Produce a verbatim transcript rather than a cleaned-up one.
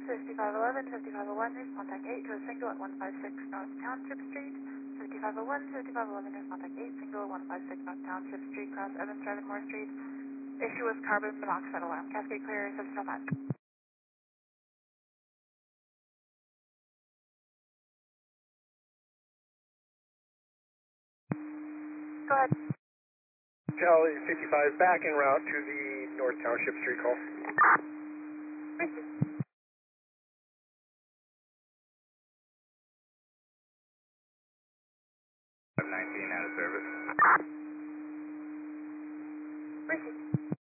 fifty-five eleven, fifty-five oh one, news contact eight to a single at one five six North Township Street. fifty-five oh one, fifty-five eleven, news contact eight, single at one five six North Township Street, cross Evans Drive and Moore Street. Issue with carbon monoxide alarm. Cascade clear, seven oh five. Go ahead. Charlie fifty-five, back en route to the North Township Street call. Receive. nineteen out of service. Receive.